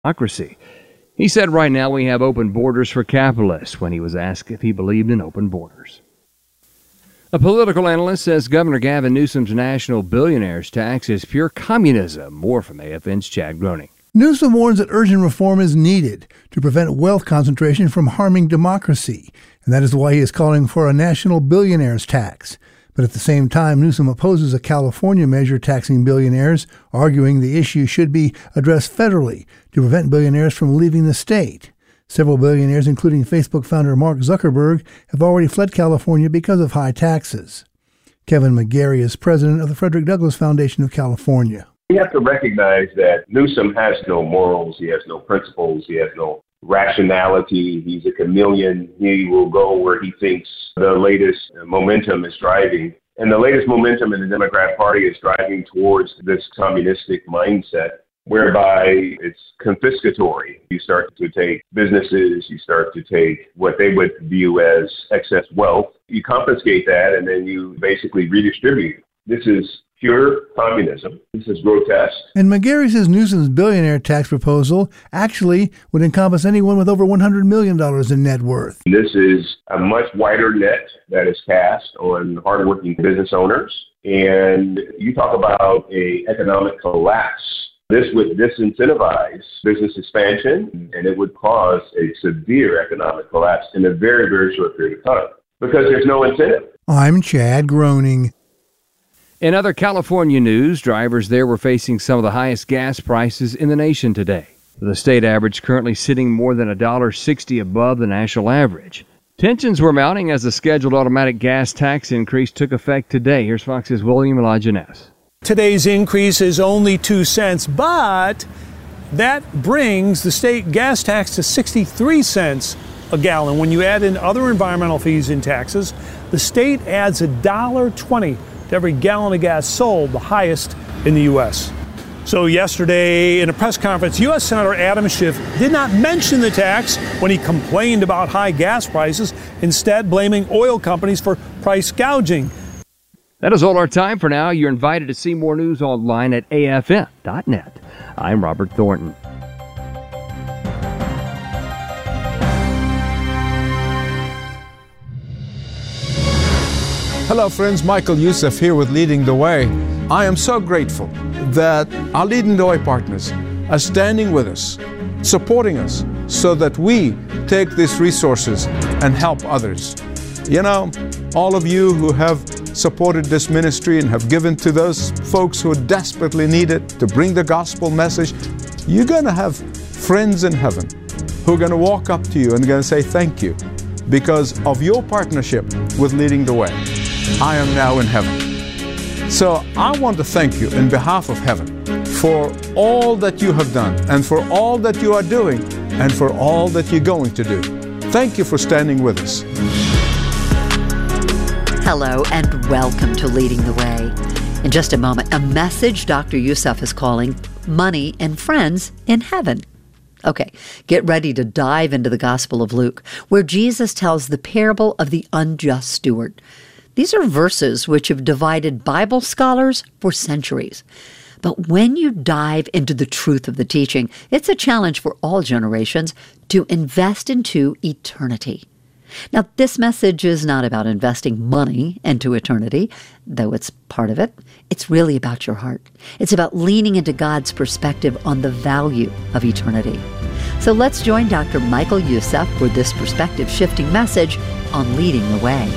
democracy. He said right now we have open borders for capitalists when he was asked if he believed in open borders. A political analyst says Governor Gavin Newsom's national billionaires tax is pure communism. More from AFN's Chad Groening. Newsom warns that urgent reform is needed to prevent wealth concentration from harming democracy, and that is why he is calling for a national billionaires tax. But at the same time, Newsom opposes a California measure taxing billionaires, arguing the issue should be addressed federally to prevent billionaires from leaving the state. Several billionaires, including Facebook founder Mark Zuckerberg, have already fled California because of high taxes. Kevin McGarry is president of the Frederick Douglass Foundation of California. We have to recognize that Newsom has no morals, he has no principles, he has no rationality. He's a chameleon. He will go where he thinks the latest momentum is driving. And the latest momentum in the Democrat Party is driving towards this communistic mindset, whereby it's confiscatory. You start to take businesses, you start to take what they would view as excess wealth. You confiscate that, and then you basically redistribute. This is pure communism. This is grotesque. And McGarry says Newsom's billionaire tax proposal actually would encompass anyone with over $100 million in net worth. This is a much wider net that is cast on hardworking business owners. And you talk about an economic collapse. This would disincentivize business expansion, and it would cause a severe economic collapse in a very, very short period of time because there's no incentive. I'm Chad Groening. In other California news, drivers there were facing some of the highest gas prices in the nation today. The state average currently sitting more than $1.60 above the national average. Tensions were mounting as the scheduled automatic gas tax increase took effect today. Here's Fox's William Elijah Ness. Today's increase is only 2 cents, but that brings the state gas tax to 63 cents a gallon. When you add in other environmental fees and taxes, the state adds $1.20 to every gallon of gas sold, the highest in the U.S. So yesterday in a press conference, U.S. Senator Adam Schiff did not mention the tax when he complained about high gas prices, instead blaming oil companies for price gouging. That is all our time for now. You're invited to see more news online at afn.net. I'm Robert Thornton. Hello friends, Michael Youssef here with Leading the Way. I am so grateful that our Leading the Way partners are standing with us, supporting us, so that we take these resources and help others. You know, all of you who have supported this ministry and have given to those folks who desperately need it to bring the gospel message, you're going to have friends in heaven who are going to walk up to you and going to say thank you because of your partnership with Leading the Way. I am now in heaven. So I want to thank you in behalf of heaven for all that you have done and for all that you are doing and for all that you're going to do. Thank you for standing with us. Hello and welcome to Leading the Way. In just a moment, a message Dr. Youssef is calling Money and Friends in Heaven. Okay, get ready to dive into the Gospel of Luke, where Jesus tells the parable of the unjust steward. These are verses which have divided Bible scholars for centuries. But when you dive into the truth of the teaching, it's a challenge for all generations to invest into eternity. Now, this message is not about investing money into eternity, though it's part of it. It's really about your heart. It's about leaning into God's perspective on the value of eternity. So let's join Dr. Michael Youssef for this perspective-shifting message on Leading the Way.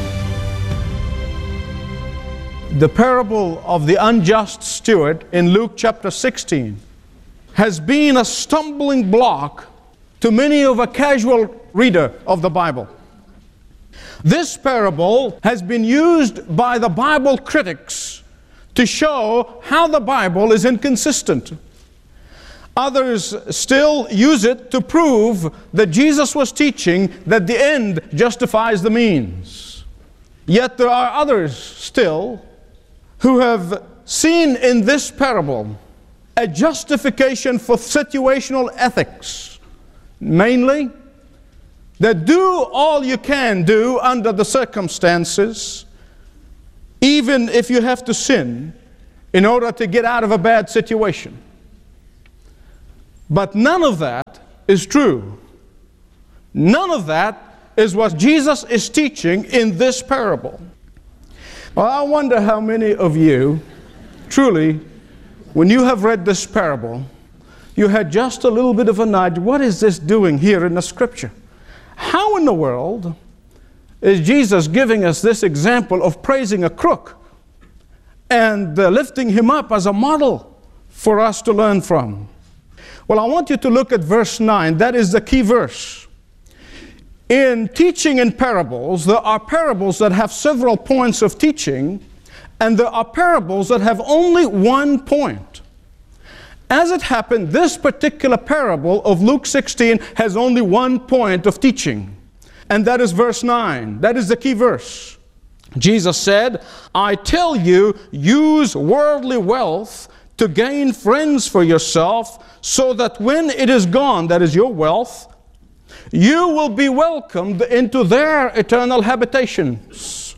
The parable of the unjust steward in Luke chapter 16 has been a stumbling block to many of a casual reader of the Bible. This parable has been used by the Bible critics to show how the Bible is inconsistent. Others still use it to prove that Jesus was teaching that the end justifies the means. Yet there are others still who have seen in this parable a justification for situational ethics, mainly that do all you can do under the circumstances, even if you have to sin, in order to get out of a bad situation. But none of that is true. None of that is what Jesus is teaching in this parable. Well, I wonder how many of you, truly, when you have read this parable, you had just a little bit of a nudge. What is this doing here in the Scripture? How in the world is Jesus giving us this example of praising a crook and lifting him up as a model for us to learn from? Well, I want you to look at verse 9. That is the key verse. In teaching in parables, there are parables that have several points of teaching, and there are parables that have only one point. As it happened, this particular parable of Luke 16 has only one point of teaching, and that is verse 9. That is the key verse. Jesus said, "I tell you, use worldly wealth to gain friends for yourself, so that when it is gone," that is your wealth, "you will be welcomed into their eternal habitations."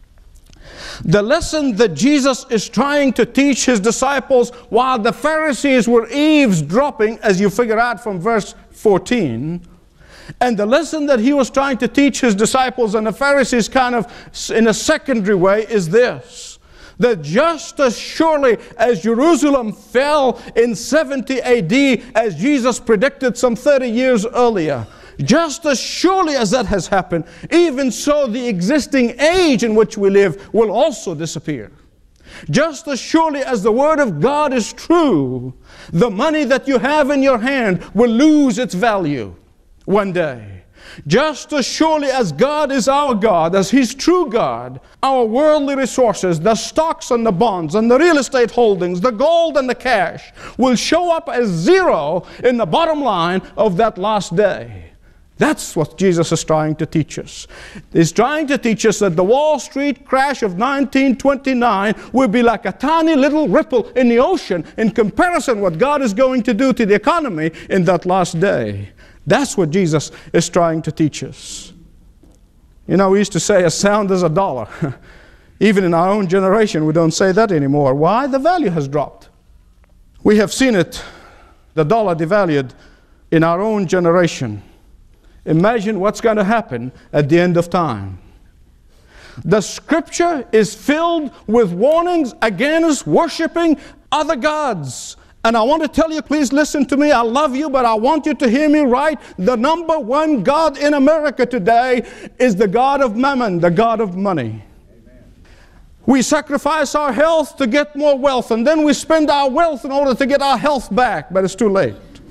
The lesson that Jesus is trying to teach his disciples while the Pharisees were eavesdropping, as you figure out from verse 14, and the lesson that he was trying to teach his disciples and the Pharisees kind of in a secondary way is this: that just as surely as Jerusalem fell in 70 AD, as Jesus predicted some 30 years earlier, just as surely as that has happened, even so the existing age in which we live will also disappear. Just as surely as the Word of God is true, the money that you have in your hand will lose its value one day. Just as surely as God is our God, as He's true God, our worldly resources, the stocks and the bonds and the real estate holdings, the gold and the cash, will show up as zero in the bottom line of that last day. That's what Jesus is trying to teach us. He's trying to teach us that the Wall Street crash of 1929 will be like a tiny little ripple in the ocean in comparison what God is going to do to the economy in that last day. That's what Jesus is trying to teach us. You know, we used to say as sound as a dollar. Even in our own generation, we don't say that anymore. Why? The value has dropped. We have seen it, the dollar devalued in our own generation. Imagine what's going to happen at the end of time. The Scripture is filled with warnings against worshiping other gods. And I want to tell you, please listen to me. I love you, but I want you to hear me right. The number one God in America today is the God of mammon, the God of money. Amen. We sacrifice our health to get more wealth, and then we spend our wealth in order to get our health back, but it's too late.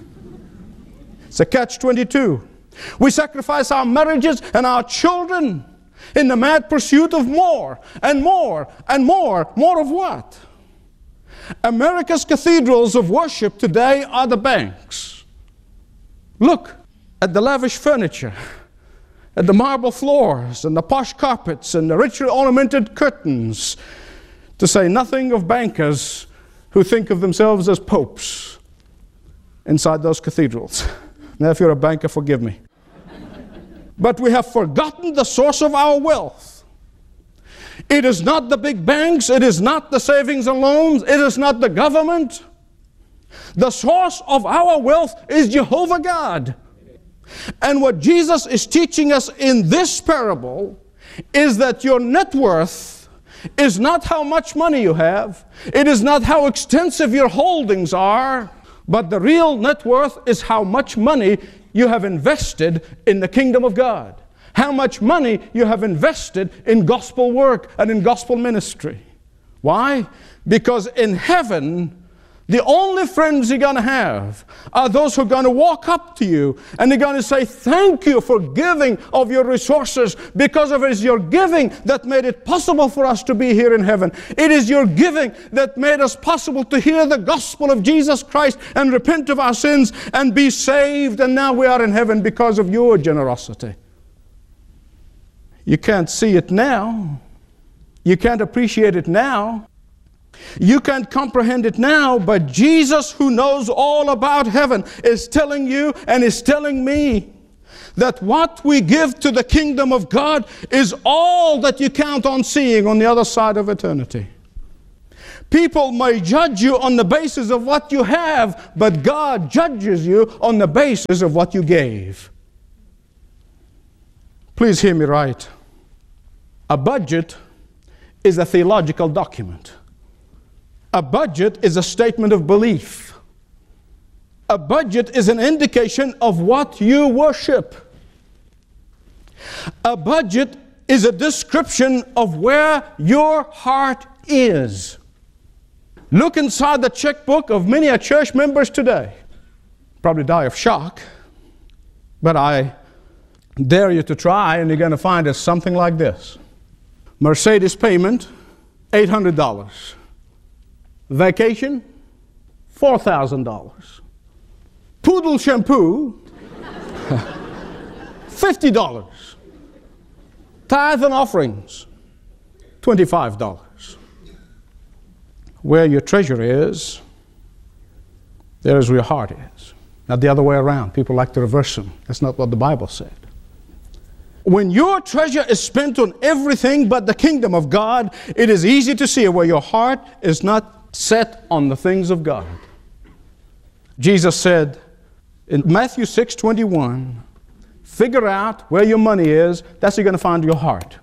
It's a catch-22. We sacrifice our marriages and our children in the mad pursuit of more and more and more. More of what? America's cathedrals of worship today are the banks. Look at the lavish furniture, at the marble floors and the posh carpets and the richly ornamented curtains, to say nothing of bankers who think of themselves as popes inside those cathedrals. Now, if you're a banker, forgive me. But we have forgotten the source of our wealth. It is not the big banks. It is not the savings and loans. It is not the government. The source of our wealth is Jehovah God. And what Jesus is teaching us in this parable is that your net worth is not how much money you have. It is not how extensive your holdings are. But the real net worth is how much money you have invested in the kingdom of God. How much money you have invested in gospel work and in gospel ministry. Why? Because in heaven, the only friends you're going to have are those who are going to walk up to you and they're going to say, thank you for giving of your resources, because it is your giving that made it possible for us to be here in heaven. It is your giving that made us possible to hear the gospel of Jesus Christ and repent of our sins and be saved, and now we are in heaven because of your generosity. You can't see it now. You can't appreciate it now. You can't comprehend it now, but Jesus, who knows all about heaven, is telling you and is telling me that what we give to the kingdom of God is all that you count on seeing on the other side of eternity. People may judge you on the basis of what you have, but God judges you on the basis of what you gave. Please hear me right. A budget is a theological document. A budget is a statement of belief. A budget is an indication of what you worship. A budget is a description of where your heart is. Look inside the checkbook of many church members today. Probably die of shock, but I dare you to try, and you're going to find it's something like this. Mercedes payment, $800. Vacation, $4,000. Poodle shampoo, $50. Tithe and offerings, $25. Where your treasure is, there is where your heart is. Not the other way around. People like to reverse them. That's not what the Bible said. When your treasure is spent on everything but the kingdom of God, it is easy to see where your heart is not set on the things of God. Jesus said in Matthew 6:21, figure out where your money is. That's where you're going to find your heart.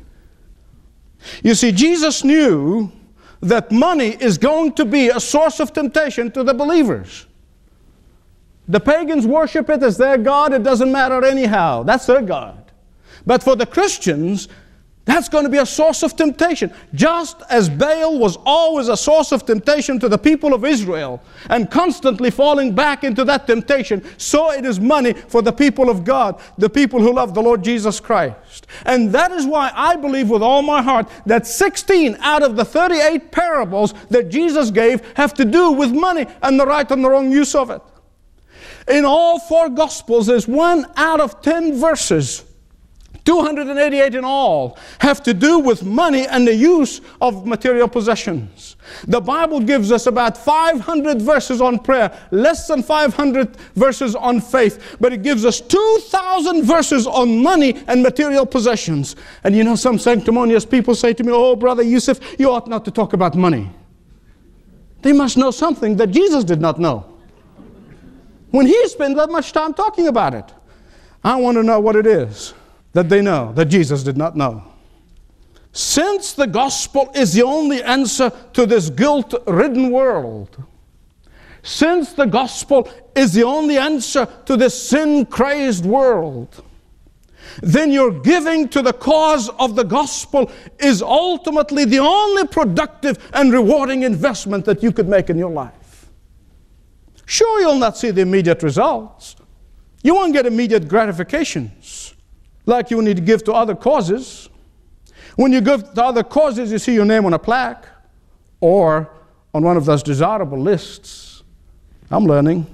You see, Jesus knew that money is going to be a source of temptation to the believers. The pagans worship it as their God. It doesn't matter anyhow. That's their God. But for the Christians, that's going to be a source of temptation. Just as Baal was always a source of temptation to the people of Israel and constantly falling back into that temptation, so it is money for the people of God, the people who love the Lord Jesus Christ. And that is why I believe with all my heart that 16 out of the 38 parables that Jesus gave have to do with money and the right and the wrong use of it. In all four Gospels, there's 1 out of 10 verses, 288 in all, have to do with money and the use of material possessions. The Bible gives us about 500 verses on prayer, less than 500 verses on faith, but it gives us 2,000 verses on money and material possessions. And you know, some sanctimonious people say to me, oh, Brother Yusuf, you ought not to talk about money. They must know something that Jesus did not know, when he spent that much time talking about it. I want to know what it is that they know that Jesus did not know. Since the gospel is the only answer to this guilt-ridden world, since the gospel is the only answer to this sin-crazed world, then your giving to the cause of the gospel is ultimately the only productive and rewarding investment that you could make in your life. Sure, you'll not see the immediate results. You won't get immediate gratifications like you need to give to other causes. When you give to other causes, you see your name on a plaque or on one of those desirable lists. I'm learning.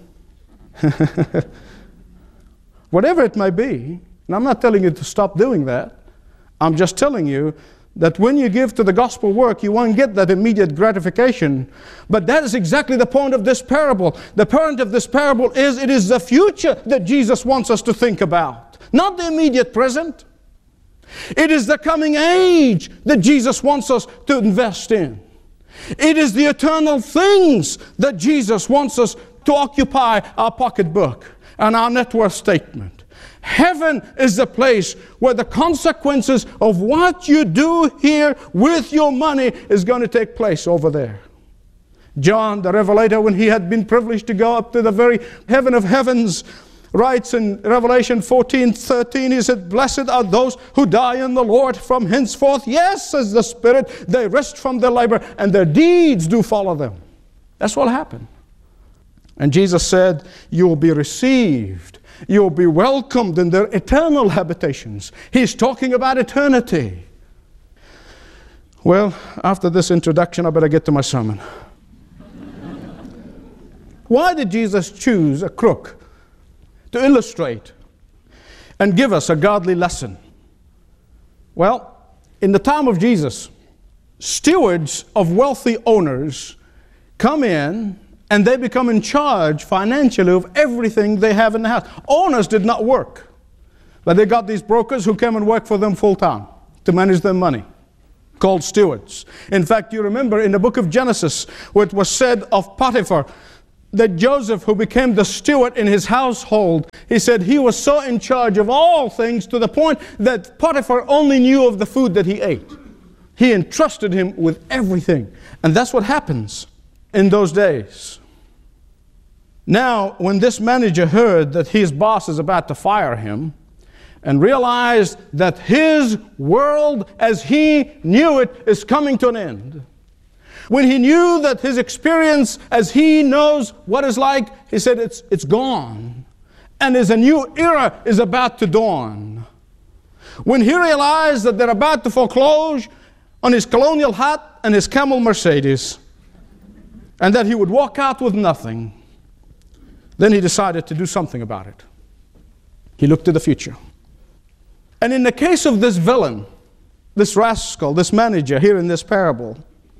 Whatever it may be, and I'm not telling you to stop doing that. I'm just telling you that when you give to the gospel work, you won't get that immediate gratification. But that is exactly the point of this parable. The point of this parable is it is the future that Jesus wants us to think about, not the immediate present. It is the coming age that Jesus wants us to invest in. It is the eternal things that Jesus wants us to occupy our pocketbook and our net worth statement. Heaven is the place where the consequences of what you do here with your money is going to take place over there. John the Revelator, when he had been privileged to go up to the very heaven of heavens, writes in Revelation 14:13, he said, blessed are those who die in the Lord from henceforth. Yes, says the Spirit, they rest from their labor and their deeds do follow them. That's what happened. And Jesus said, you will be received. You will be welcomed in their eternal habitations. He's talking about eternity. Well, after this introduction, I better get to my sermon. Why did Jesus choose a crook to illustrate and give us a godly lesson? Well, in the time of Jesus, stewards of wealthy owners come in and they become in charge financially of everything they have in the house. Owners did not work, but they got these brokers who came and worked for them full time to manage their money. called stewards. In fact, you remember in the book of Genesis, where it was said of Potiphar, that Joseph, who became the steward in his household, he said he was so in charge of all things to the point that Potiphar only knew of the food that he ate. He entrusted him with everything. And that's what happens in those days. Now, when this manager heard that his boss is about to fire him, and realized that his world as he knew it is coming to an end, when he knew that his experience as he knows what it's like, he said it's gone. And as a new era is about to dawn. When he realized that they're about to foreclose on his colonial hat and his Camel Mercedes, and that he would walk out with nothing, then he decided to do something about it. He looked to the future. And in the case of this villain, this rascal, this manager here in this parable,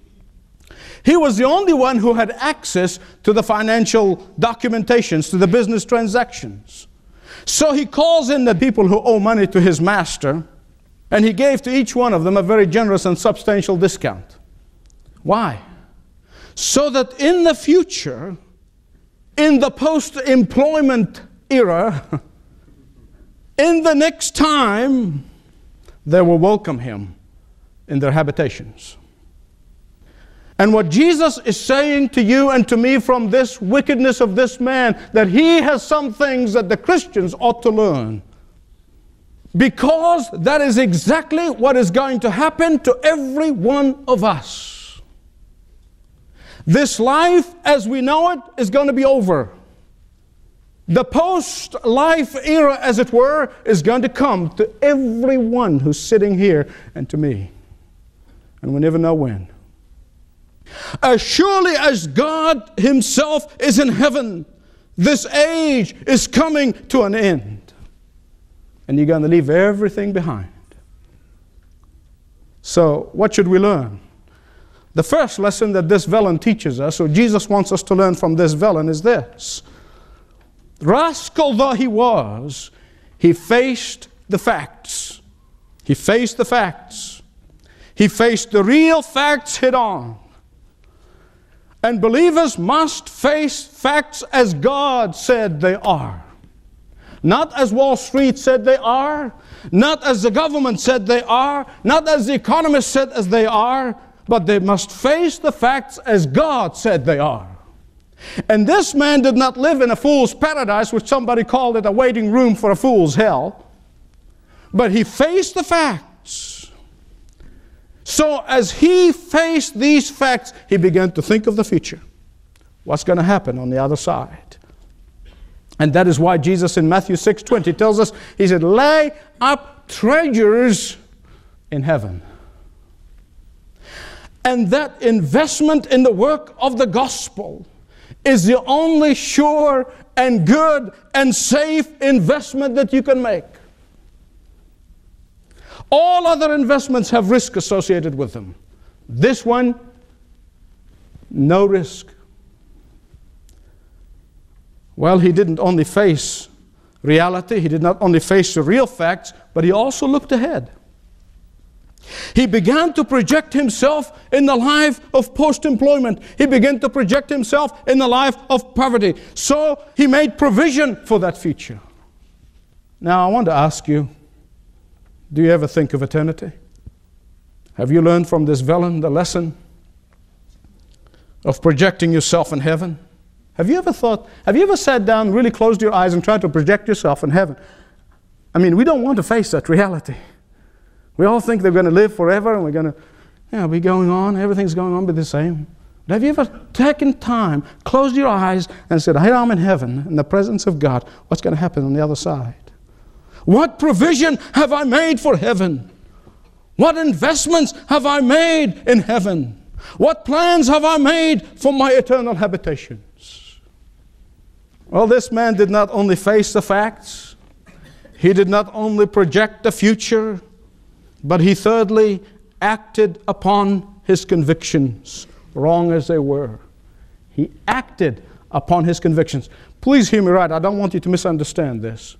he was the only one who had access to the financial documentations, to the business transactions. So he calls in the people who owe money to his master, and he gave to each one of them a very generous and substantial discount. Why? So that in the future, in the post-employment era, in the next time, they will welcome him in their habitations. And what Jesus is saying to you and to me from this wickedness of this man, that he has some things that the Christians ought to learn. Because that is exactly what is going to happen to every one of us. This life as we know it is going to be over. The post-life era, as it were, is going to come to everyone who's sitting here and to me. And we never know when. As surely as God himself is in heaven, this age is coming to an end. And you're going to leave everything behind. So, what should we learn? The first lesson that this villain teaches us, or Jesus wants us to learn from this villain, is this. Rascal though he was, he faced the facts. He faced the facts. He faced the real facts head on. And believers must face facts as God said they are. Not as Wall Street said they are, not as the government said they are, not as the economists said as they are, but they must face the facts as God said they are. And this man did not live in a fool's paradise, which somebody called it a waiting room for a fool's hell, but he faced the facts. So as he faced these facts, he began to think of the future. What's going to happen on the other side? And that is why Jesus in Matthew 6:20 tells us, he said, lay up treasures in heaven. And that investment in the work of the gospel is the only sure and good and safe investment that you can make. All other investments have risk associated with them. This one, no risk. Well, he didn't only face reality, he did not only face the real facts, but he also looked ahead. He began to project himself in the life of post-employment. He began to project himself in the life of poverty. So he made provision for that future. Now I want to ask you, do you ever think of eternity? Have you learned from this villain the lesson of projecting yourself in heaven? Have you ever sat down, really closed your eyes and tried to project yourself in heaven? I mean, we don't want to face that reality. We all think they're going to live forever and we're going to be going on, everything's going on be the same. But have you ever taken time, closed your eyes and said, hey, I'm in heaven in the presence of God. What's going to happen on the other side? What provision have I made for heaven? What investments have I made in heaven? What plans have I made for my eternal habitations? Well, this man did not only face the facts, he did not only project the future, but he thirdly acted upon his convictions, wrong as they were. He acted upon his convictions. Please hear me right. I don't want you to misunderstand this.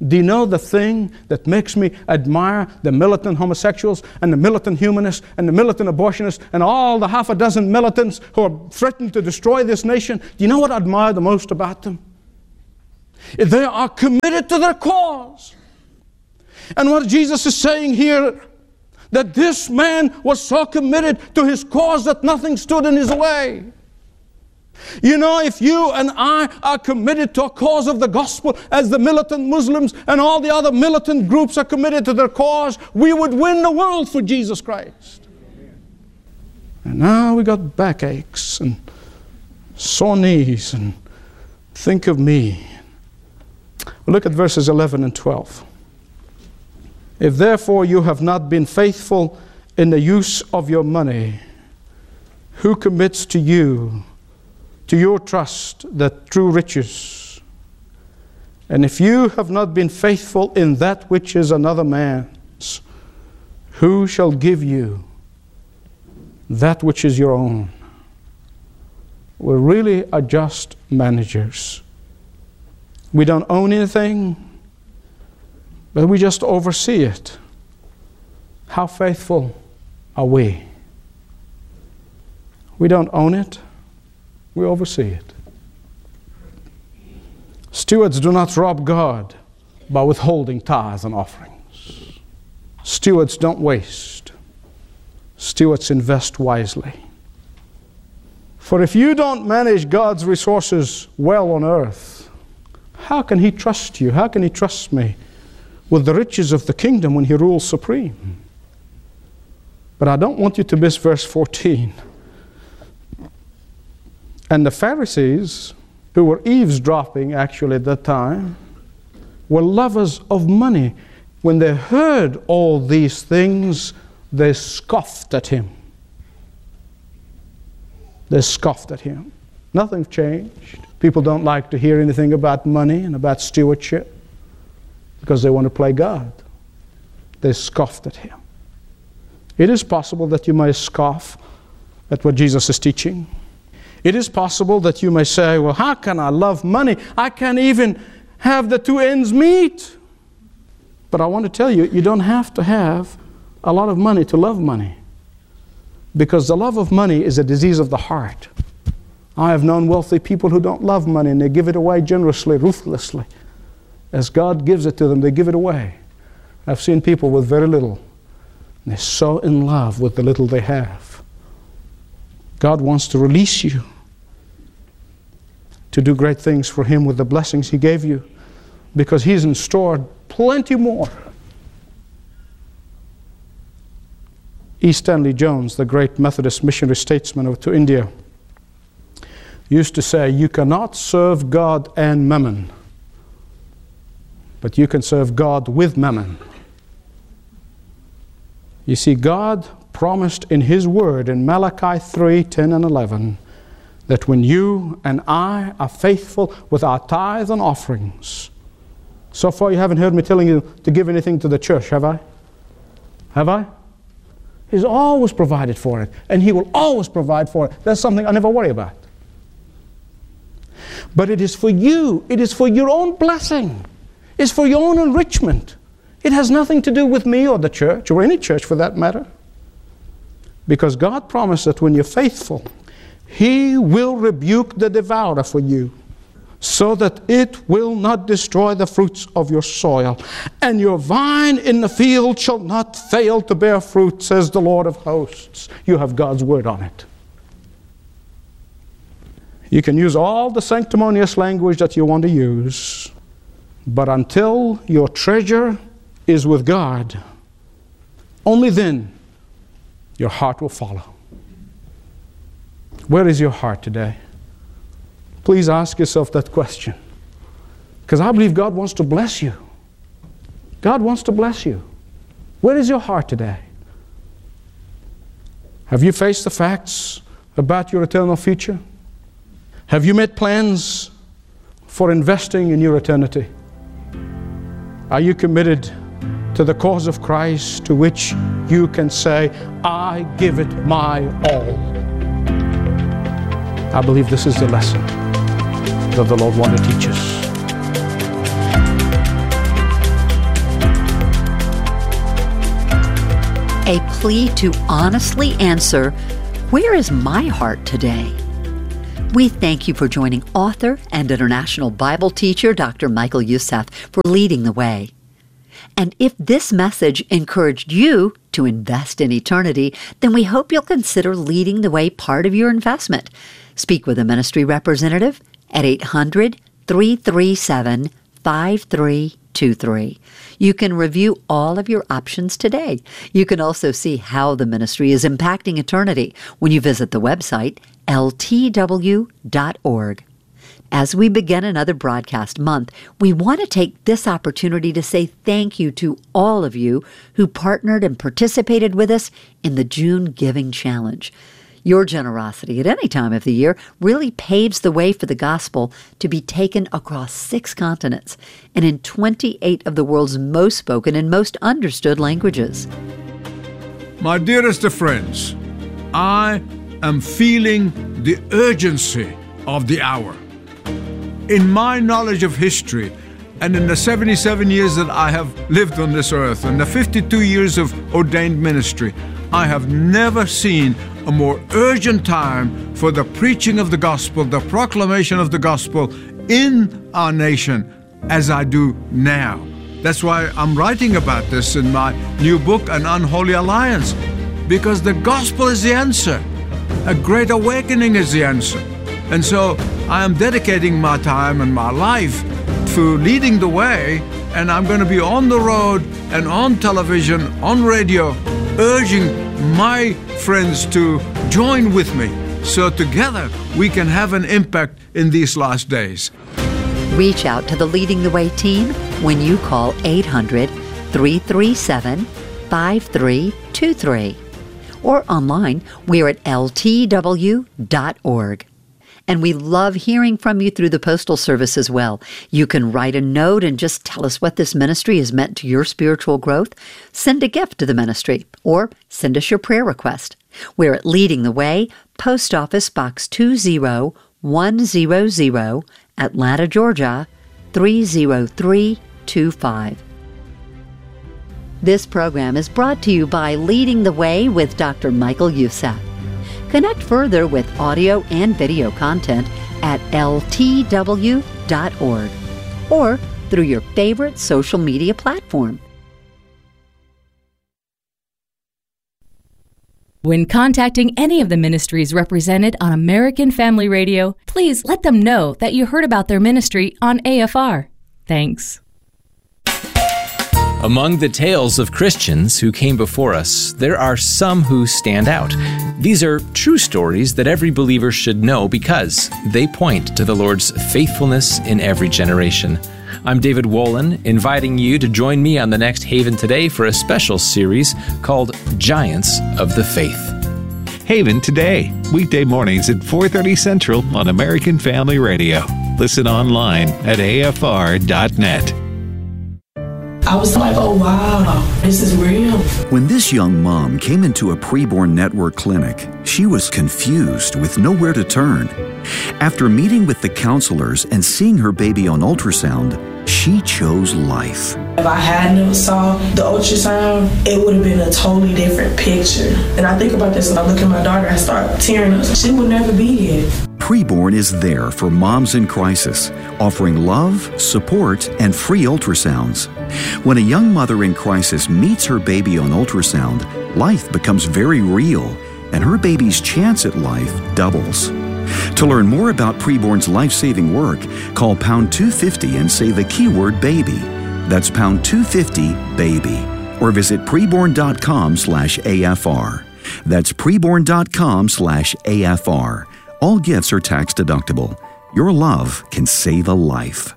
Do you know the thing that makes me admire the militant homosexuals and the militant humanists and the militant abortionists and all the half a dozen militants who are threatening to destroy this nation? Do you know what I admire the most about them? They are committed to their cause. And what Jesus is saying here, that this man was so committed to his cause that nothing stood in his way. You know, if you and I are committed to a cause of the gospel, as the militant Muslims and all the other militant groups are committed to their cause, we would win the world for Jesus Christ. And now we got backaches and sore knees and think of me. Well, look at verses 11 and 12. If therefore you have not been faithful in the use of your money, who commits to you, to your trust, the true riches? And if you have not been faithful in that which is another man's, who shall give you that which is your own? We really are just managers. We don't own anything, but we just oversee it. How faithful are we? We don't own it. We oversee it. Stewards do not rob God by withholding tithes and offerings. Stewards don't waste. Stewards invest wisely. For if you don't manage God's resources well on earth, how can He trust you? How can He trust me with the riches of the kingdom when He rules supreme? But I don't want you to miss verse 14. And the Pharisees, who were eavesdropping actually at that time, were lovers of money. When they heard all these things, they scoffed at Him. They scoffed at Him. Nothing changed. People don't like to hear anything about money and about stewardship because they want to play God. They scoffed at Him. It is possible that you may scoff at what Jesus is teaching. It is possible that you may say, well, how can I love money? I can't even have the two ends meet. But I want to tell you, you don't have to have a lot of money to love money. Because the love of money is a disease of the heart. I have known wealthy people who don't love money, and they give it away generously, ruthlessly. As God gives it to them, they give it away. I've seen people with very little, and they're so in love with the little they have. God wants to release you to do great things for Him with the blessings He gave you, because He's in store plenty more. E. Stanley Jones, the great Methodist missionary statesman to India, used to say, you cannot serve God and mammon, but you can serve God with mammon. You see, God promised in His Word in Malachi 3:10 and 11 that when you and I are faithful with our tithes and offerings. So far you haven't heard me telling you to give anything to the church, have I? Have I? He's always provided for it, and He will always provide for it. That's something I never worry about. But it is for you. It is for your own blessing. It's for your own enrichment. It has nothing to do with me or the church, or any church for that matter. Because God promised that when you're faithful, He will rebuke the devourer for you, so that it will not destroy the fruits of your soil. And your vine in the field shall not fail to bear fruit, says the Lord of hosts. You have God's word on it. You can use all the sanctimonious language that you want to use, but until your treasure is with God, only then your heart will follow. Where is your heart today? Please ask yourself that question. Because I believe God wants to bless you. God wants to bless you. Where is your heart today? Have you faced the facts about your eternal future? Have you made plans for investing in your eternity? Are you committed to the cause of Christ, to which you can say, I give it my all? I believe this is the lesson that the Lord wanted to teach us. a plea to honestly answer, where is my heart today? We thank you for joining author and international Bible teacher Dr. Michael Youssef for leading the way. And if this message encouraged you to invest in eternity, then we hope you'll consider leading the way part of your investment. Speak with a ministry representative at 800-337-5323. You can review all of your options today. You can also see how the ministry is impacting eternity when you visit the website ltw.org. As we begin another broadcast month, we want to take this opportunity to say thank you to all of you who partnered and participated with us in the June Giving Challenge. Your generosity at any time of the year really paves the way for the gospel to be taken across 6 continents and in 28 of the world's most spoken and most understood languages. My dearest of friends, I am feeling the urgency of the hour. In my knowledge of history, and in the 77 years that I have lived on this earth, and the 52 years of ordained ministry, I have never seen a more urgent time for the preaching of the gospel, the proclamation of the gospel in our nation as I do now. That's why I'm writing about this in my new book, An Unholy Alliance, because the gospel is the answer. A great awakening is the answer. And so I am dedicating my time and my life to leading the way, and I'm going to be on the road and on television, on radio, urging my friends to join with me so together we can have an impact in these last days. Reach out to the Leading the Way team when you call 800-337-5323. Or online, we're at ltw.org. And we love hearing from you through the Postal Service as well. You can write a note and just tell us what this ministry has meant to your spiritual growth. Send a gift to the ministry or send us your prayer request. We're at Leading the Way, Post Office Box 20100, Atlanta, Georgia, 30325. This program is brought to you by Leading the Way with Dr. Michael Youssef. Connect further with audio and video content at ltw.org or through your favorite social media platform. When contacting any of the ministries represented on American Family Radio, please let them know that you heard about their ministry on AFR. Thanks. Among the tales of Christians who came before us, there are some who stand out. These are true stories that every believer should know because they point to the Lord's faithfulness in every generation. I'm David Wolin, inviting you to join me on the next Haven Today for a special series called Giants of the Faith. Haven Today, weekday mornings at 4:30 Central on American Family Radio. Listen online at afr.net. I was like, oh wow, this is real. When this young mom came into a preborn network clinic, she was confused with nowhere to turn. After meeting with the counselors and seeing her baby on ultrasound, she chose life. If I had never saw the ultrasound, it would have been a totally different picture. And I think about this and I look at my daughter, I start tearing up. She would never be here. Preborn is there for moms in crisis, offering love, support, and free ultrasounds. When a young mother in crisis meets her baby on ultrasound, life becomes very real, and her baby's chance at life doubles. To learn more about Preborn's life-saving work, call pound 250 and say the keyword baby. That's pound 250 baby. Or visit preborn.com/AFR. That's preborn.com/AFR. All gifts are tax deductible. Your love can save a life.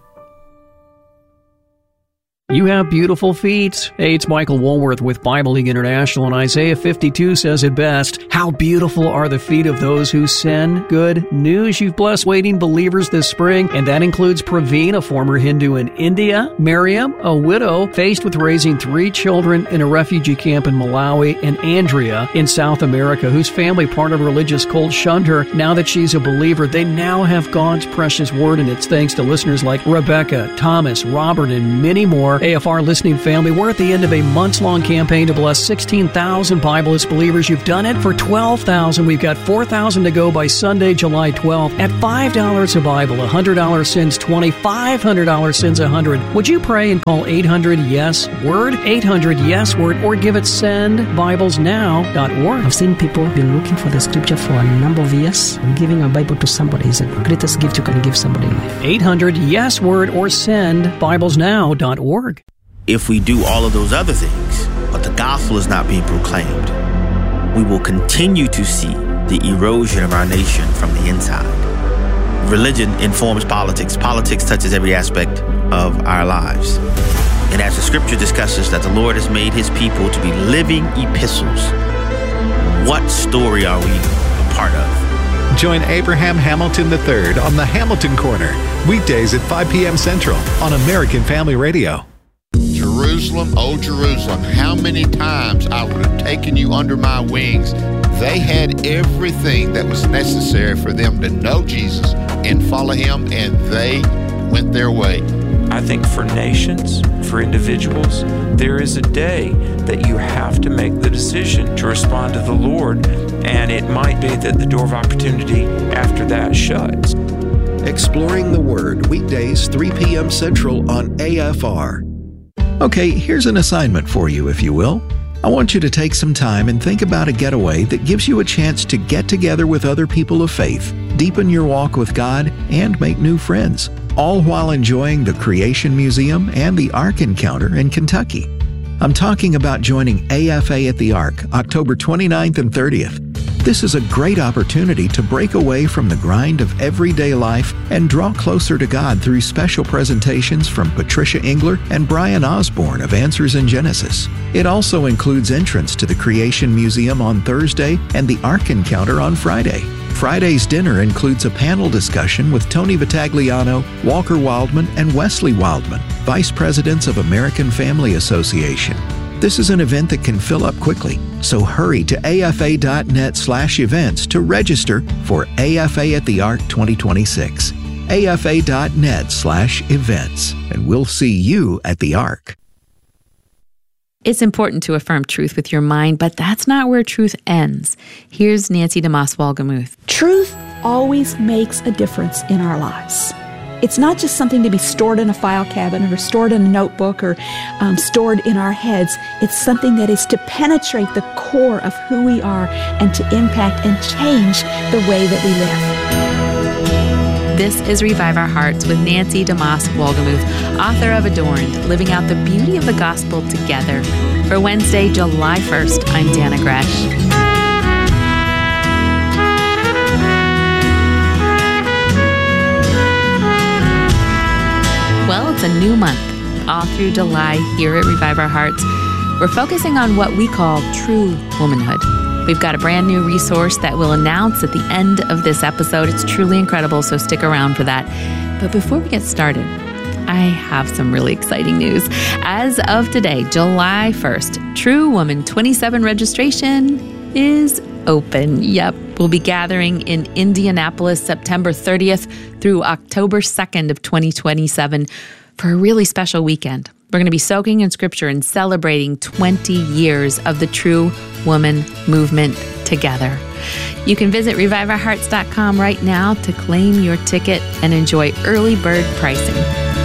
You have beautiful feet. Hey, it's Michael Woolworth with Bible League International, and Isaiah 52 says it best. How beautiful are the feet of those who send good news. You've blessed waiting believers this spring, and that includes Praveen, a former Hindu in India, Miriam, a widow faced with raising 3 children in a refugee camp in Malawi, and Andrea in South America, whose family, part of a religious cult, shunned her. Now that she's a believer, they now have God's precious word, and it's thanks to listeners like Rebecca, Thomas, Robert, and many more. AFR listening family, we're at the end of a months-long campaign to bless 16,000 Bibleless believers. You've done it for 12,000. We've got 4,000 to go by Sunday, July 12th. At $5 a Bible, $100 sends 20, $500 sends 100. Would you pray and call 800-YES-WORD, 800-YES-WORD, or give it sendbiblesnow.org. I've seen people been looking for the scripture for a number of years. Giving a Bible to somebody is the greatest gift you can give somebody in life. 800-YES-WORD or sendbiblesnow.org. If we do all of those other things, but the gospel is not being proclaimed, we will continue to see the erosion of our nation from the inside. Religion informs politics. Politics touches every aspect of our lives. And as the scripture discusses that the Lord has made his people to be living epistles, what story are we a part of? Join Abraham Hamilton III on the Hamilton Corner, weekdays at 5 p.m. Central on American Family Radio. Jerusalem, oh Jerusalem, how many times I would have taken you under my wings. They had everything that was necessary for them to know Jesus and follow him, and they went their way. I think for nations, for individuals, there is a day that you have to make the decision to respond to the Lord, and it might be that the door of opportunity after that shuts. Exploring the Word, weekdays 3 p.m. Central on AFR. Okay, here's an assignment for you, if you will. I want you to take some time and think about a getaway that gives you a chance to get together with other people of faith, deepen your walk with God, and make new friends, all while enjoying the Creation Museum and the Ark Encounter in Kentucky. I'm talking about joining AFA at the Ark, October 29th and 30th. This is a great opportunity to break away from the grind of everyday life and draw closer to God through special presentations from Patricia Engler and Brian Osborne of Answers in Genesis. It also includes entrance to the Creation Museum on Thursday and the Ark Encounter on Friday. Friday's dinner includes a panel discussion with Tony Vitagliano, Walker Wildman, and Wesley Wildman, Vice Presidents of American Family Association. This is an event that can fill up quickly, so hurry to afa.net/events to register for AFA at the Ark 2026. afa.net/events, and we'll see you at the Ark. It's important to affirm truth with your mind, but that's not where truth ends. Here's Nancy DeMoss Wolgemuth. Truth always makes a difference in our lives. It's not just something to be stored in a file cabinet or stored in a notebook or stored in our heads. It's something that is to penetrate the core of who we are and to impact and change the way that we live. This is Revive Our Hearts with Nancy DeMoss Wolgemuth, author of Adorned, Living Out the Beauty of the Gospel Together. For Wednesday, July 1st, I'm Dana Gresh. Well, it's a new month, all through July here at Revive Our Hearts. We're focusing on what we call true womanhood. We've got a brand new resource that we'll announce at the end of this episode. It's truly incredible, so stick around for that. But before we get started, I have some really exciting news. As of today, July 1st, True Woman 27 registration is open. Yep, we'll be gathering in Indianapolis September 30th through October 2nd of 2027 for a really special weekend. We're going to be soaking in Scripture and celebrating 20 years of the True Woman movement together. You can visit reviveourhearts.com right now to claim your ticket and enjoy early bird pricing.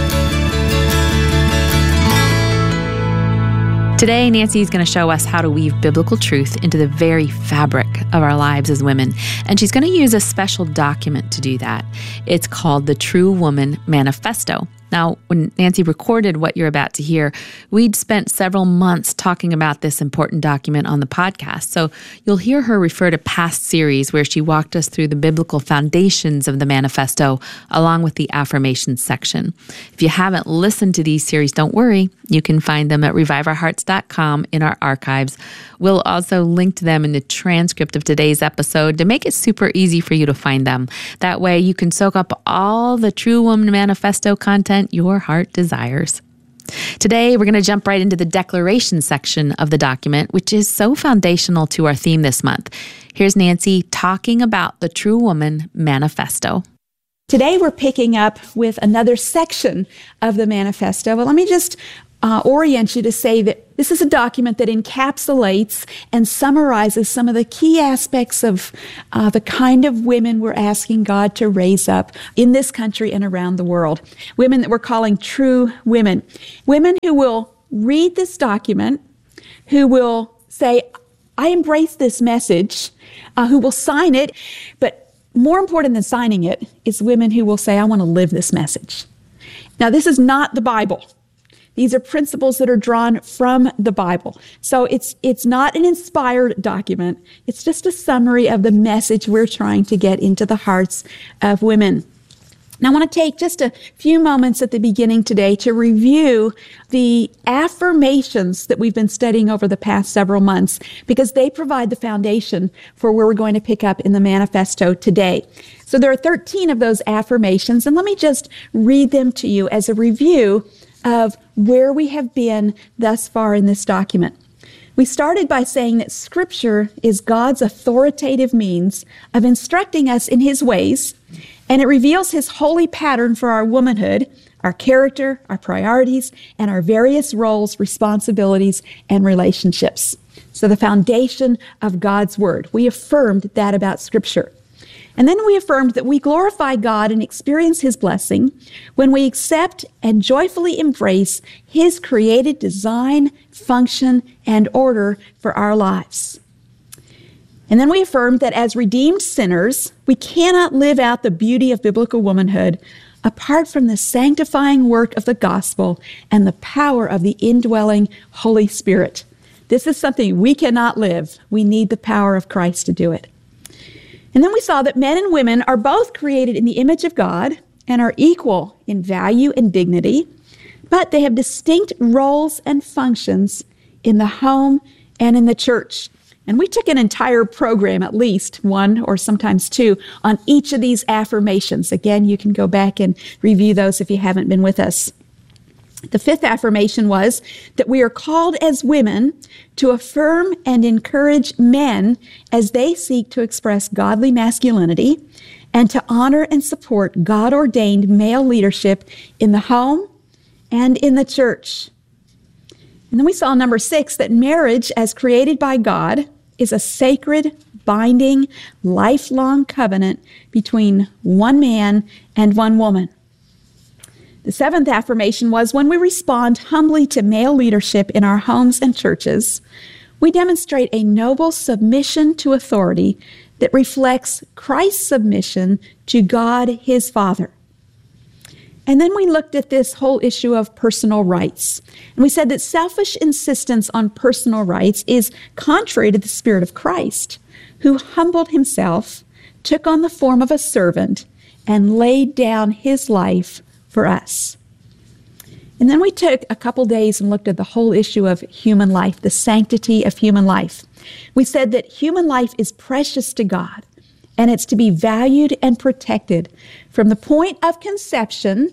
Today, Nancy is going to show us how to weave biblical truth into the very fabric of our lives as women. And she's going to use a special document to do that. It's called the True Woman Manifesto. Now, when Nancy recorded what you're about to hear, we'd spent several months talking about this important document on the podcast. So you'll hear her refer to past series where she walked us through the biblical foundations of the manifesto, along with the affirmations section. If you haven't listened to these series, don't worry. You can find them at reviveourhearts.com in our archives. We'll also link to them in the transcript of today's episode to make it super easy for you to find them. That way you can soak up all the True Woman Manifesto content your heart desires. Today, we're going to jump right into the declaration section of the document, which is so foundational to our theme this month. Here's Nancy talking about the True Woman Manifesto. Today, we're picking up with another section of the manifesto. But let me just orient you to say that this is a document that encapsulates and summarizes some of the key aspects of the kind of women we're asking God to raise up in this country and around the world. Women that we're calling true women. Women who will read this document, who will say, I embrace this message, who will sign it, but more important than signing it is women who will say, I want to live this message. Now, this is not the Bible. These are principles that are drawn from the Bible. So it's not an inspired document. It's just a summary of the message we're trying to get into the hearts of women. Now, I want to take just a few moments at the beginning today to review the affirmations that we've been studying over the past several months, because they provide the foundation for where we're going to pick up in the manifesto today. So there are 13 of those affirmations, and let me just read them to you as a review of where we have been thus far in this document. We started by saying that Scripture is God's authoritative means of instructing us in His ways, and it reveals His holy pattern for our womanhood, our character, our priorities, and our various roles, responsibilities, and relationships. So the foundation of God's Word. We affirmed that about Scripture. And then we affirmed that we glorify God and experience His blessing when we accept and joyfully embrace His created design, function, and order for our lives. And then we affirmed that as redeemed sinners, we cannot live out the beauty of biblical womanhood apart from the sanctifying work of the gospel and the power of the indwelling Holy Spirit. This is something we cannot live. We need the power of Christ to do it. And then we saw that men and women are both created in the image of God and are equal in value and dignity, but they have distinct roles and functions in the home and in the church. And we took an entire program, at least one or sometimes two, on each of these affirmations. Again, you can go back and review those if you haven't been with us. The fifth affirmation was that we are called as women to affirm and encourage men as they seek to express godly masculinity and to honor and support God-ordained male leadership in the home and in the church. And then we saw number 6, that marriage as created by God is a sacred, binding, lifelong covenant between one man and one woman. The seventh affirmation was when we respond humbly to male leadership in our homes and churches, we demonstrate a noble submission to authority that reflects Christ's submission to God, His Father. And then we looked at this whole issue of personal rights. And we said that selfish insistence on personal rights is contrary to the Spirit of Christ, who humbled Himself, took on the form of a servant, and laid down His life for us. And then we took a couple days and looked at the whole issue of human life, the sanctity of human life. We said that human life is precious to God, and it's to be valued and protected from the point of conception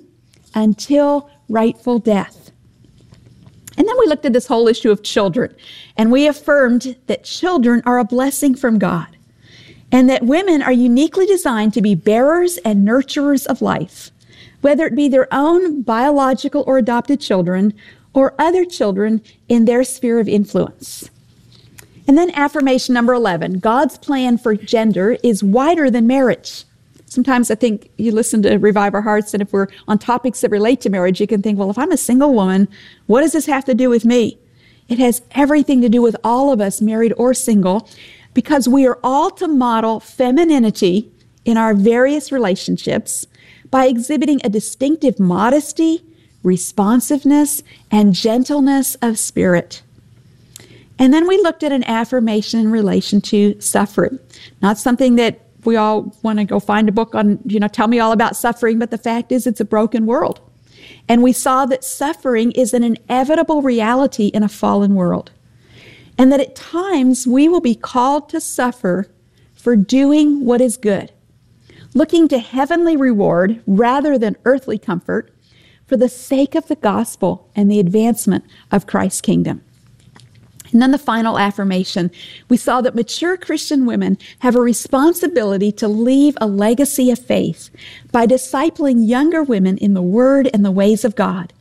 until rightful death. And then we looked at this whole issue of children, and we affirmed that children are a blessing from God, and that women are uniquely designed to be bearers and nurturers of life, whether it be their own biological or adopted children or other children in their sphere of influence. And then affirmation number 11, God's plan for gender is wider than marriage. Sometimes I think you listen to Revive Our Hearts, and if we're on topics that relate to marriage, you can think, well, if I'm a single woman, what does this have to do with me? It has everything to do with all of us, married or single, because we are all to model femininity in our various relationships by exhibiting a distinctive modesty, responsiveness, and gentleness of spirit. And then we looked at an affirmation in relation to suffering. Not something that we all want to go find a book on, tell me all about suffering, but the fact is it's a broken world. And we saw that suffering is an inevitable reality in a fallen world. And that at times we will be called to suffer for doing what is good, looking to heavenly reward rather than earthly comfort for the sake of the gospel and the advancement of Christ's kingdom. And then the final affirmation, we saw that mature Christian women have a responsibility to leave a legacy of faith by discipling younger women in the Word and the ways of God,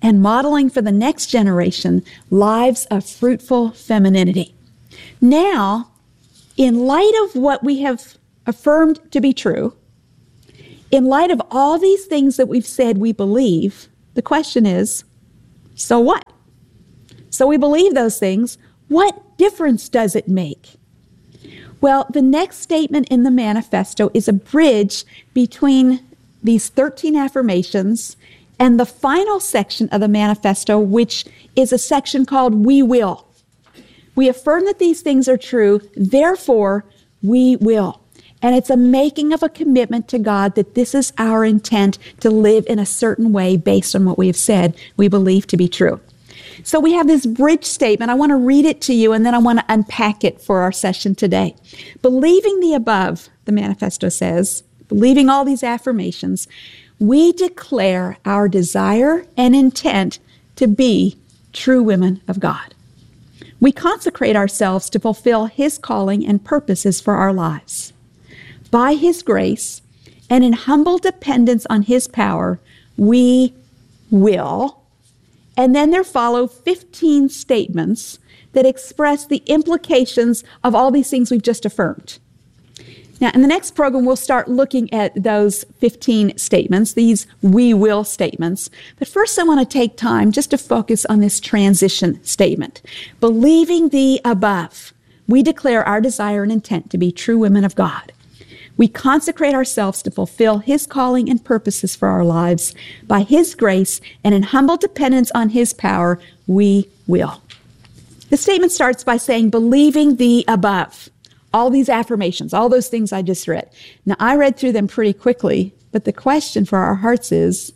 and modeling for the next generation lives of fruitful femininity. Now, in light of what we have affirmed to be true, in light of all these things that we've said we believe, the question is, so what? So we believe those things. What difference does it make? Well, the next statement in the manifesto is a bridge between these 13 affirmations and the final section of the manifesto, which is a section called We Will. We affirm that these things are true, therefore we will. And it's a making of a commitment to God that this is our intent to live in a certain way based on what we have said we believe to be true. So we have this bridge statement. I want to read it to you, and then I want to unpack it for our session today. Believing the above, the manifesto says, believing all these affirmations, we declare our desire and intent to be true women of God. We consecrate ourselves to fulfill His calling and purposes for our lives. By His grace and in humble dependence on His power, we will. And then there follow 15 statements that express the implications of all these things we've just affirmed. Now, in the next program, we'll start looking at those 15 statements, these we will statements. But first, I want to take time just to focus on this transition statement. Believing the above, we declare our desire and intent to be true women of God. We consecrate ourselves to fulfill His calling and purposes for our lives. By His grace and in humble dependence on His power, we will. The statement starts by saying, believing the above. All these affirmations, all those things I just read. Now, I read through them pretty quickly, but the question for our hearts is,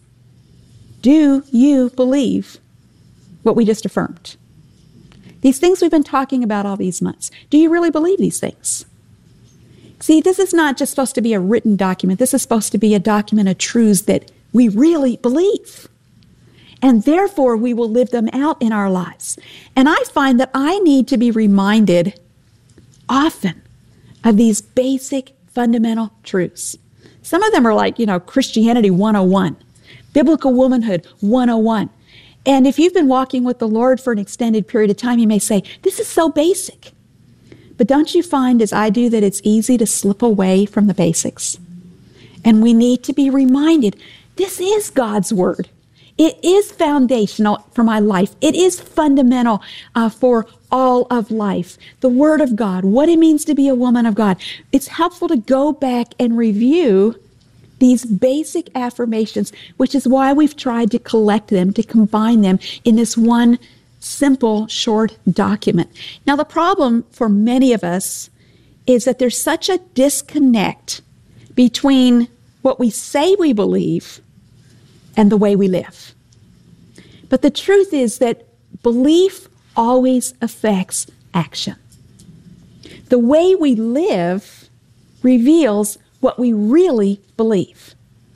do you believe what we just affirmed? These things we've been talking about all these months. Do you really believe these things? See, this is not just supposed to be a written document. This is supposed to be a document of truths that we really believe. And therefore, we will live them out in our lives. And I find that I need to be reminded often of these basic fundamental truths. Some of them are like, Christianity 101, Biblical Womanhood 101. And if you've been walking with the Lord for an extended period of time, you may say, this is so basic. But don't you find, as I do, that it's easy to slip away from the basics? And we need to be reminded, this is God's Word. It is foundational for my life. It is fundamental for all of life. The Word of God, what it means to be a woman of God. It's helpful to go back and review these basic affirmations, which is why we've tried to collect them, to combine them in this one simple, short document. Now, the problem for many of us is that there's such a disconnect between what we say we believe and the way we live. But the truth is that belief always affects action. The way we live reveals what we really believe.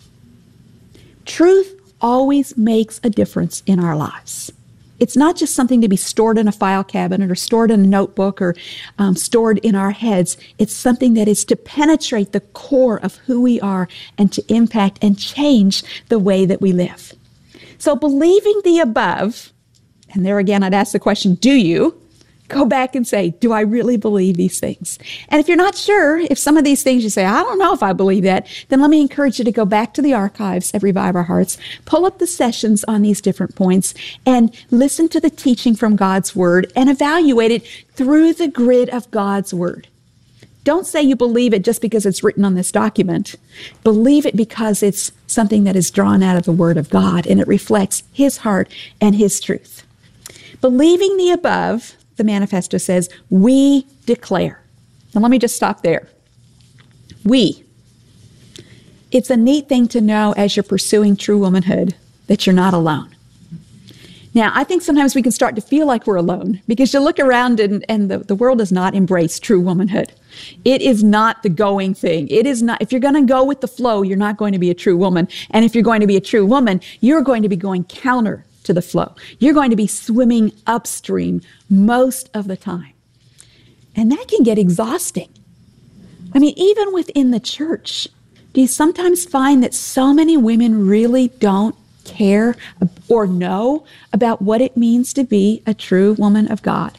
Truth always makes a difference in our lives. It's not just something to be stored in a file cabinet or stored in a notebook or stored in our heads. It's something that is to penetrate the core of who we are and to impact and change the way that we live. So believing the above, and there again I'd ask the question, do you? Go back and say, do I really believe these things? And if you're not sure, if some of these things you say, I don't know if I believe that, then let me encourage you to go back to the archives at Revive Our Hearts, pull up the sessions on these different points, and listen to the teaching from God's Word and evaluate it through the grid of God's Word. Don't say you believe it just because it's written on this document. Believe it because it's something that is drawn out of the Word of God and it reflects His heart and His truth. Believing the above, the manifesto says, we declare. Now let me just stop there. We. It's a neat thing to know as you're pursuing true womanhood that you're not alone. Now, I think sometimes we can start to feel like we're alone because you look around and the world does not embrace true womanhood. It is not the going thing. It is not. If you're going to go with the flow, you're not going to be a true woman. And if you're going to be a true woman, you're going to be going counter to the flow. You're going to be swimming upstream most of the time. And that can get exhausting. I mean, even within the church, do you sometimes find that so many women really don't care or know about what it means to be a true woman of God.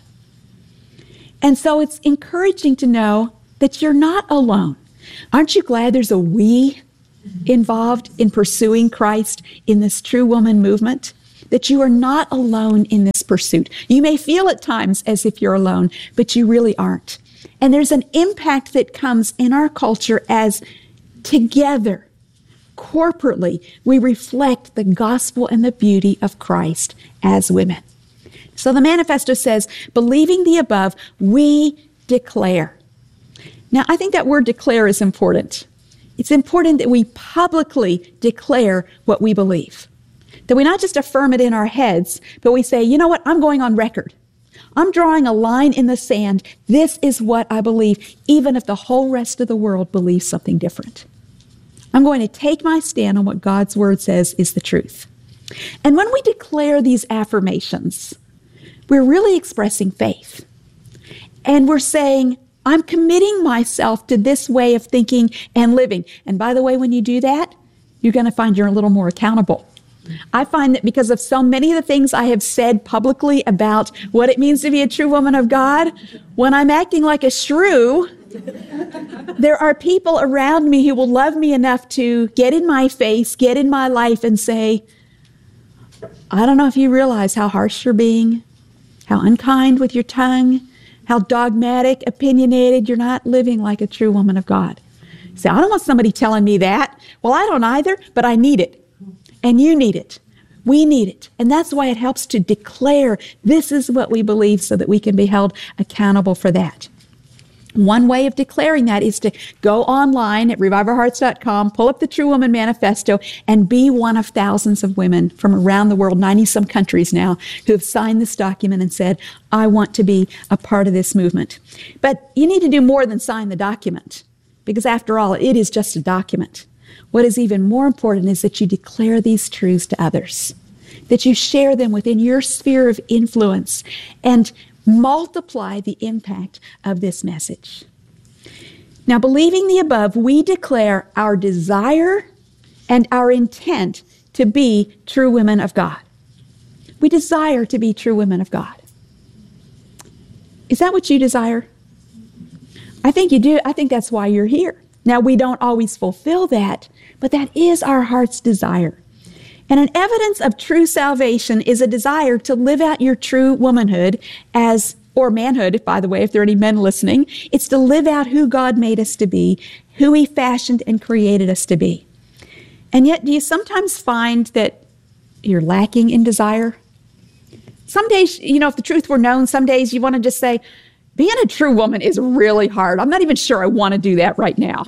And so it's encouraging to know that you're not alone. Aren't you glad there's a we involved in pursuing Christ in this true woman movement? That you are not alone in this pursuit. You may feel at times as if you're alone, but you really aren't. And there's an impact that comes in our culture as together, corporately, we reflect the gospel and the beauty of Christ as women. So the manifesto says, believing the above, we declare. Now, I think that word declare is important. It's important that we publicly declare what we believe. That we not just affirm it in our heads, but we say, you know what, I'm going on record. I'm drawing a line in the sand. This is what I believe, even if the whole rest of the world believes something different. I'm going to take my stand on what God's word says is the truth. And when we declare these affirmations, we're really expressing faith. And we're saying, I'm committing myself to this way of thinking and living. And by the way, when you do that, you're going to find you're a little more accountable. I find that because of so many of the things I have said publicly about what it means to be a true woman of God, when I'm acting like a shrew, there are people around me who will love me enough to get in my face, get in my life and say, I don't know if you realize how harsh you're being, how unkind with your tongue, how dogmatic, opinionated, you're not living like a true woman of God. Say, I don't want somebody telling me that. Well, I don't either, but I need it. And you need it. We need it. And that's why it helps to declare this is what we believe so that we can be held accountable for that. One way of declaring that is to go online at reviveourhearts.com, pull up the True Woman Manifesto, and be one of thousands of women from around the world, 90-some countries now, who have signed this document and said, I want to be a part of this movement. But you need to do more than sign the document, because after all, it is just a document. What is even more important is that you declare these truths to others, that you share them within your sphere of influence and multiply the impact of this message. Now, believing the above, we declare our desire and our intent to be true women of God. We desire to be true women of God. Is that what you desire? I think you do. I think that's why you're here. Now, we don't always fulfill that, but that is our heart's desire. And an evidence of true salvation is a desire to live out your true womanhood or manhood, by the way, if there are any men listening. It's to live out who God made us to be, who He fashioned and created us to be. And yet, do you sometimes find that you're lacking in desire? Some days, if the truth were known, some days you want to just say, being a true woman is really hard. I'm not even sure I want to do that right now.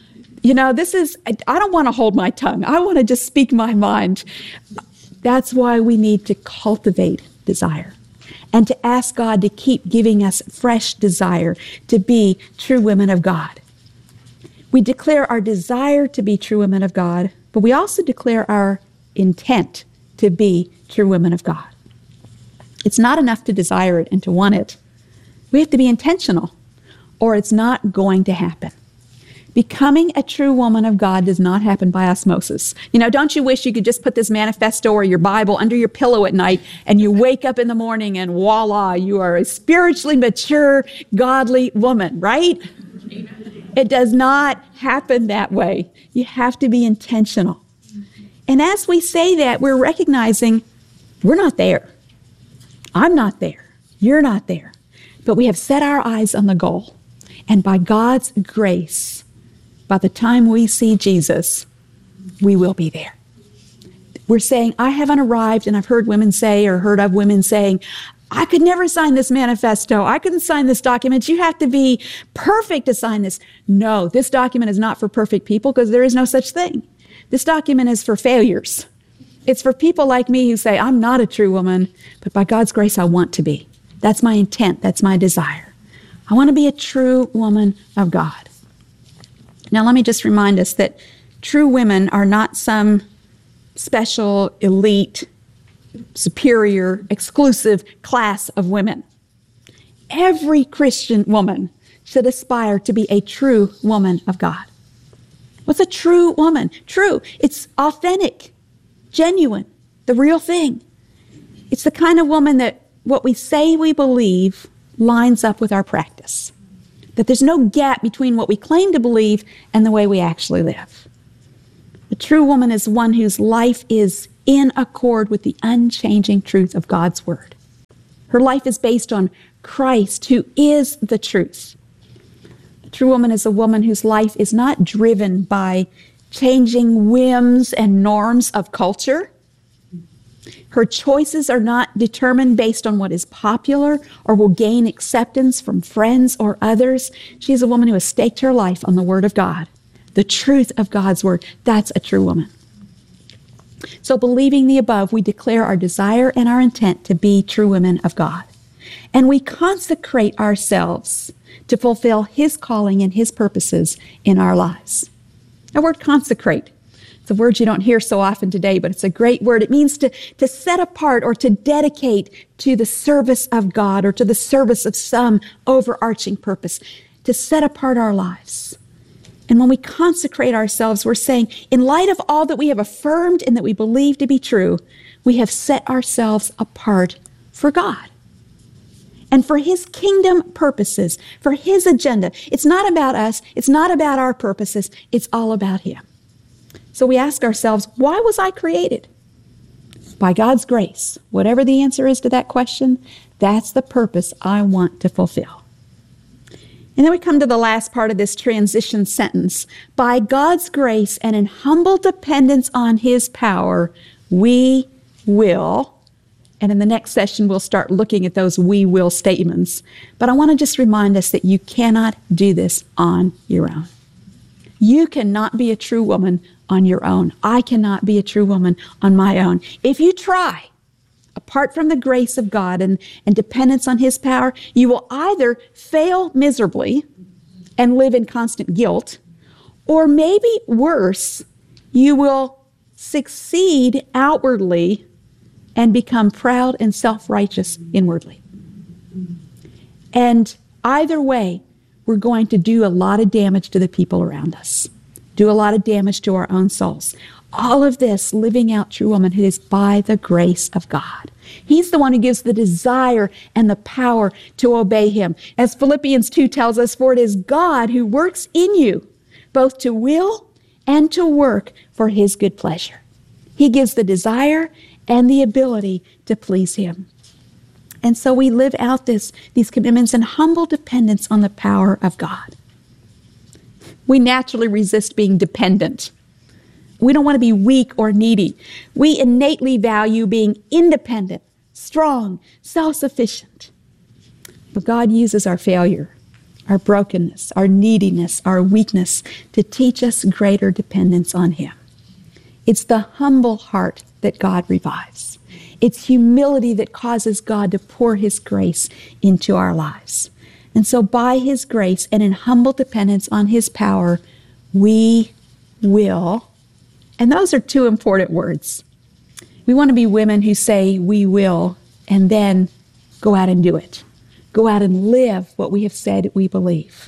I don't want to hold my tongue. I want to just speak my mind. That's why we need to cultivate desire and to ask God to keep giving us fresh desire to be true women of God. We declare our desire to be true women of God, but we also declare our intent to be true women of God. It's not enough to desire it and to want it. We have to be intentional, or it's not going to happen. Becoming a true woman of God does not happen by osmosis. Don't you wish you could just put this manifesto or your Bible under your pillow at night and you wake up in the morning and voila, you are a spiritually mature, godly woman, right? It does not happen that way. You have to be intentional. And as we say that, we're recognizing we're not there. I'm not there. You're not there. But we have set our eyes on the goal. And by God's grace, by the time we see Jesus, we will be there. We're saying, I haven't arrived, and I've heard women say, or heard of women saying, I could never sign this manifesto. I couldn't sign this document. You have to be perfect to sign this. No, this document is not for perfect people because there is no such thing. This document is for failures. It's for people like me who say, I'm not a true woman, but by God's grace, I want to be. That's my intent. That's my desire. I want to be a true woman of God. Now, let me just remind us that true women are not some special, elite, superior, exclusive class of women. Every Christian woman should aspire to be a true woman of God. What's a true woman? True. It's authentic. genuine, the real thing. It's the kind of woman that what we say we believe lines up with our practice. That there's no gap between what we claim to believe and the way we actually live. The true woman is one whose life is in accord with the unchanging truth of God's Word. Her life is based on Christ, who is the truth. The true woman is a woman whose life is not driven by changing whims and norms of culture. Her choices are not determined based on what is popular or will gain acceptance from friends or others. She is a woman who has staked her life on the Word of God, the truth of God's Word. That's a true woman. So believing the above, we declare our desire and our intent to be true women of God. And we consecrate ourselves to fulfill His calling and His purposes in our lives. The word consecrate, it's a word you don't hear so often today, but it's a great word. It means to set apart or to dedicate to the service of God or to the service of some overarching purpose, to set apart our lives. And when we consecrate ourselves, we're saying, in light of all that we have affirmed and that we believe to be true, we have set ourselves apart for God and for His kingdom purposes, for His agenda. It's not about us. It's not about our purposes. It's all about Him. So we ask ourselves, why was I created? By God's grace. Whatever the answer is to that question, that's the purpose I want to fulfill. And then we come to the last part of this transition sentence. By God's grace and in humble dependence on His power, we will. And in the next session, we'll start looking at those we will statements. But I want to just remind us that you cannot do this on your own. You cannot be a true woman on your own. I cannot be a true woman on my own. If you try, apart from the grace of God and dependence on His power, you will either fail miserably and live in constant guilt, or maybe worse, you will succeed outwardly and become proud and self-righteous inwardly. And either way, we're going to do a lot of damage to the people around us, do a lot of damage to our own souls. All of this, living out true womanhood, is by the grace of God. He's the one who gives the desire and the power to obey Him. As Philippians 2 tells us, for it is God who works in you, both to will and to work for His good pleasure. He gives the desire and the ability to please Him. And so we live out these commitments in humble dependence on the power of God. We naturally resist being dependent. We don't want to be weak or needy. We innately value being independent, strong, self-sufficient. But God uses our failure, our brokenness, our neediness, our weakness to teach us greater dependence on Him. It's the humble heart that God revives. It's humility that causes God to pour His grace into our lives. And so by His grace and in humble dependence on His power, we will. And those are two important words. We want to be women who say we will and then go out and do it. Go out and live what we have said we believe.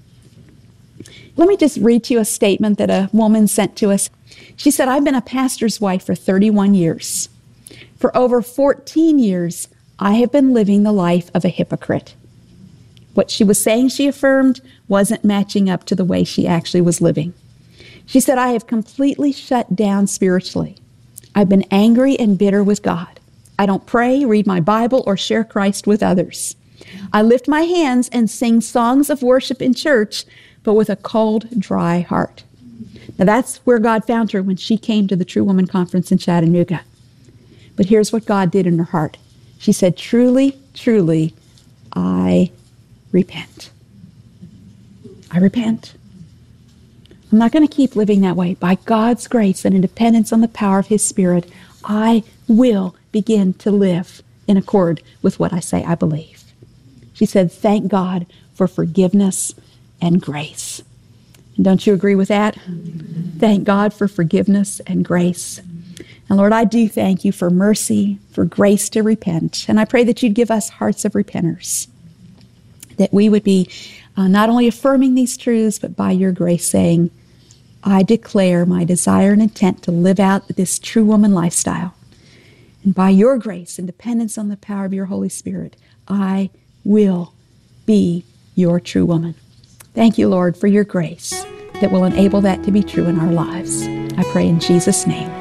Let me just read to you a statement that a woman sent to us. She said, I've been a pastor's wife for 31 years. For over 14 years, I have been living the life of a hypocrite. What she was saying, she affirmed, wasn't matching up to the way she actually was living. She said, I have completely shut down spiritually. I've been angry and bitter with God. I don't pray, read my Bible, or share Christ with others. I lift my hands and sing songs of worship in church, but with a cold, dry heart. Now that's where God found her when she came to the True Woman Conference in Chattanooga. But here's what God did in her heart. She said, truly, truly, I repent. I repent. I'm not going to keep living that way. By God's grace and in dependence on the power of His Spirit, I will begin to live in accord with what I say I believe. She said, thank God for forgiveness and grace. And don't you agree with that? Thank God for forgiveness and grace. And Lord, I do thank You for mercy, for grace to repent. And I pray that You'd give us hearts of repenters, that we would be not only affirming these truths, but by Your grace saying, I declare my desire and intent to live out this true woman lifestyle. And by your grace and dependence on the power of your Holy Spirit, I will be your true woman. Thank you, Lord, for your grace that will enable that to be true in our lives. I pray in Jesus' name.